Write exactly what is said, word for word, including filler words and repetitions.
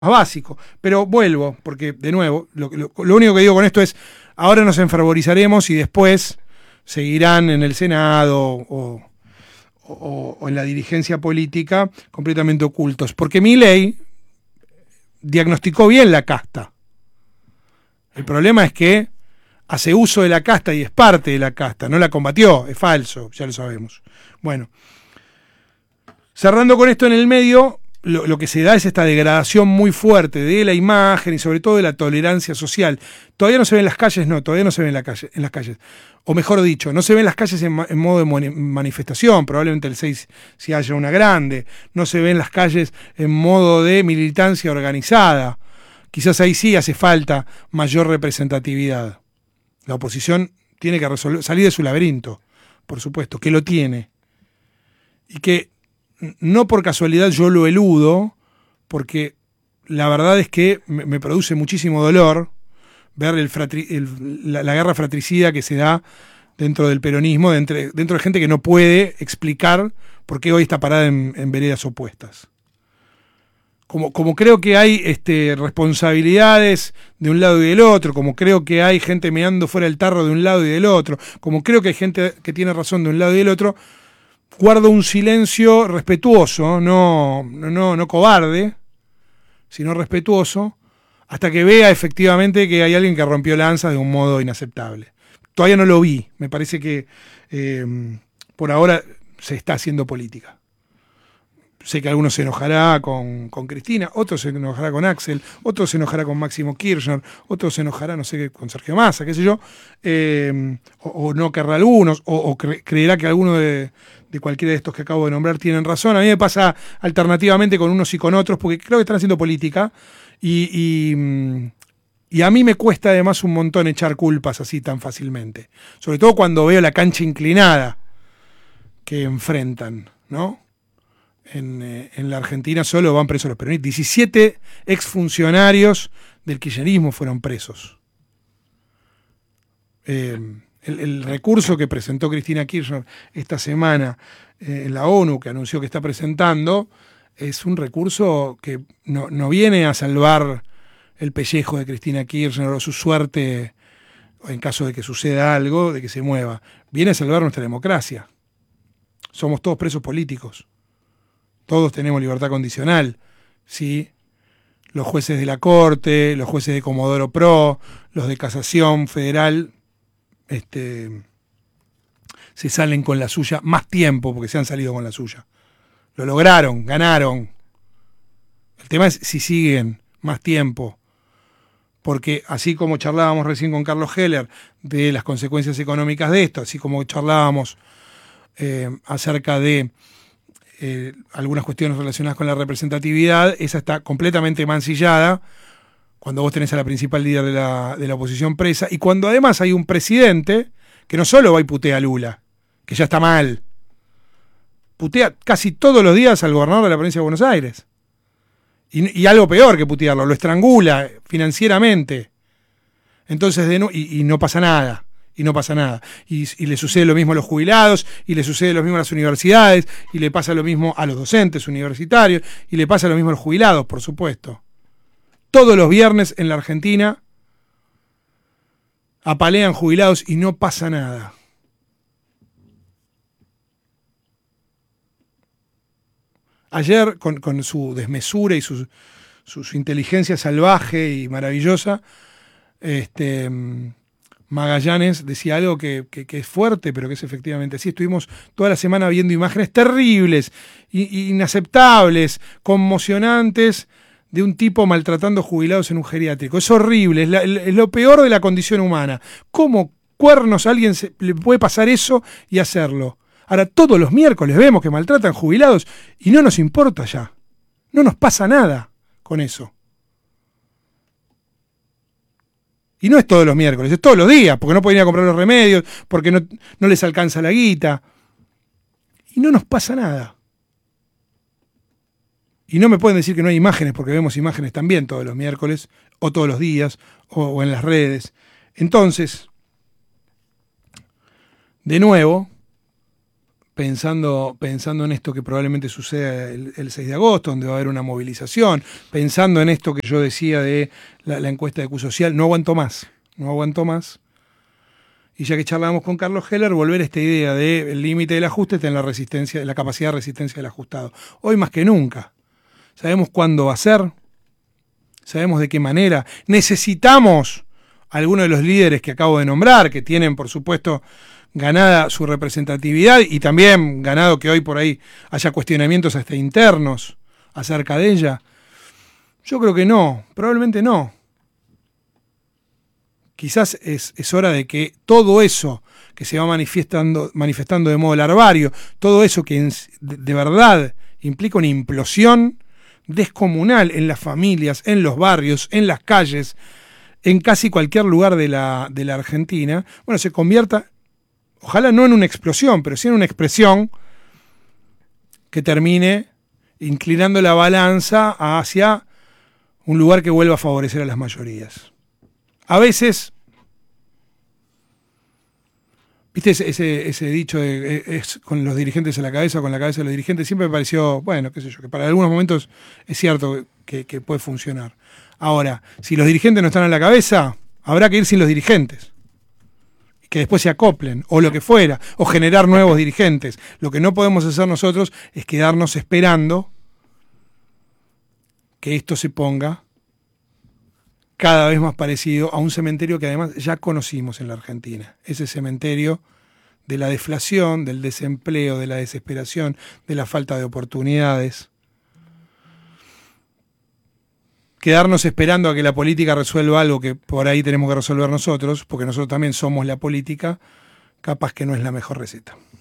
básico. Pero vuelvo, porque de nuevo, lo, lo, lo único que digo con esto es, ahora nos enfervorizaremos y después seguirán en el Senado o, o, o en la dirigencia política completamente ocultos. Porque Milei diagnosticó bien la casta. El problema es que hace uso de la casta y es parte de la casta, no la combatió, es falso, ya lo sabemos. Bueno, cerrando con esto en el medio, lo, lo que se da es esta degradación muy fuerte de la imagen y sobre todo de la tolerancia social. Todavía no se ve en las calles, no, todavía no se ve en, la calle, en las calles. O mejor dicho, no se ve en las calles en, en modo de manifestación, probablemente el seis si haya una grande. No se ve en las calles en modo de militancia organizada. Quizás ahí sí hace falta mayor representatividad. La oposición tiene que resolver, salir de su laberinto, por supuesto, que lo tiene. Y que no por casualidad yo lo eludo, porque la verdad es que me, me produce muchísimo dolor ver el fratri, el, la, la guerra fratricida que se da dentro del peronismo, dentro, dentro de gente que no puede explicar por qué hoy está parada en, en veredas opuestas. Como, como creo que hay este, responsabilidades de un lado y del otro, como creo que hay gente meando fuera del tarro de un lado y del otro, como creo que hay gente que tiene razón de un lado y del otro, guardo un silencio respetuoso, no, no, no cobarde, sino respetuoso, hasta que vea efectivamente que hay alguien que rompió lanzas de un modo inaceptable. Todavía no lo vi, me parece que eh, por ahora se está haciendo política. Sé que algunos se enojará con, con Cristina, otros se enojará con Axel, otros se enojará con Máximo Kirchner, otros se enojará, no sé qué, con Sergio Massa, qué sé yo, eh, o, o no querrá algunos, o, o cre creerá que alguno de, de cualquiera de estos que acabo de nombrar tienen razón. A mí me pasa alternativamente con unos y con otros, porque creo que están haciendo política, y, y, y a mí me cuesta además un montón echar culpas así tan fácilmente. Sobre todo cuando veo la cancha inclinada que enfrentan, ¿no? En, eh, en la Argentina solo van presos los peronistas. diecisiete exfuncionarios del kirchnerismo fueron presos. Eh, el, el recurso que presentó Cristina Kirchner esta semana eh, en la ONU, que anunció que está presentando, es un recurso que no, no viene a salvar el pellejo de Cristina Kirchner o su suerte en caso de que suceda algo, de que se mueva. Viene a salvar nuestra democracia. Somos todos presos políticos. Todos tenemos libertad condicional, ¿sí? Los jueces de la Corte, los jueces de Comodoro Pro, los de Casación Federal, este, se salen con la suya más tiempo porque se han salido con la suya. Lo lograron, ganaron. El tema es si siguen más tiempo. Porque así como charlábamos recién con Carlos Heller de las consecuencias económicas de esto, así como charlábamos eh, acerca de Eh, algunas cuestiones relacionadas con la representatividad, esa está completamente mancillada cuando vos tenés a la principal líder de la, de la oposición presa y cuando además hay un presidente que no solo va y putea a Lula, que ya está mal, putea casi todos los días al gobernador de la provincia de Buenos Aires. Y, y algo peor que putearlo, lo estrangula financieramente. Entonces, de no, y, y no pasa nada. Y no pasa nada. Y, y le sucede lo mismo a los jubilados, y le sucede lo mismo a las universidades, y le pasa lo mismo a los docentes universitarios, y le pasa lo mismo a los jubilados, por supuesto. Todos los viernes en la Argentina apalean jubilados y no pasa nada. Ayer, con, con su desmesura y su, su, su inteligencia salvaje y maravillosa, este... Magallanes decía algo que, que, que es fuerte, pero que es efectivamente así. Estuvimos toda la semana viendo imágenes terribles, inaceptables, conmocionantes, de un tipo maltratando jubilados en un geriátrico. Es horrible, es, la, es lo peor de la condición humana. ¿Cómo cuernos a alguien se, le puede pasar eso y hacerlo? Ahora, todos los miércoles vemos que maltratan jubilados y no nos importa ya. No nos pasa nada con eso. Y no es todos los miércoles, es todos los días, porque no pueden ir a comprar los remedios, porque no, no les alcanza la guita. Y no nos pasa nada. Y no me pueden decir que no hay imágenes, porque vemos imágenes también todos los miércoles, o todos los días, o, o en las redes. Entonces, de nuevo, pensando, pensando en esto que probablemente suceda el, el seis de agosto, donde va a haber una movilización, pensando en esto que yo decía de la, la encuesta de Q-Social, no aguanto más, no aguanto más. Y ya que charlamos con Carlos Heller, volver a esta idea de el límite del ajuste está en la resistencia, en la capacidad de resistencia del ajustado. Hoy más que nunca. Sabemos cuándo va a ser, sabemos de qué manera. Necesitamos a algunos de los líderes que acabo de nombrar, que tienen, por supuesto, ganada su representatividad y también ganado que hoy por ahí haya cuestionamientos hasta internos acerca de ella. Yo creo que no, probablemente no. Quizás es, es hora de que todo eso que se va manifestando, manifestando de modo larvario, todo eso que en, de, de verdad implica una implosión descomunal en las familias, en los barrios, en las calles, en casi cualquier lugar de la, de la Argentina, bueno, se convierta, ojalá no en una explosión, pero sí en una expresión que termine inclinando la balanza hacia un lugar que vuelva a favorecer a las mayorías. A veces, viste ese, ese, ese dicho de es con los dirigentes en la cabeza o con la cabeza de los dirigentes, siempre me pareció, bueno, qué sé yo, que para algunos momentos es cierto que, que puede funcionar. Ahora, si los dirigentes no están en la cabeza, habrá que ir sin los dirigentes. Que después se acoplen, o lo que fuera, o generar nuevos dirigentes. Lo que no podemos hacer nosotros es quedarnos esperando que esto se ponga cada vez más parecido a un cementerio que además ya conocimos en la Argentina. Ese cementerio de la deflación, del desempleo, de la desesperación, de la falta de oportunidades. Quedarnos esperando a que la política resuelva algo que por ahí tenemos que resolver nosotros, porque nosotros también somos la política, capaz que no es la mejor receta.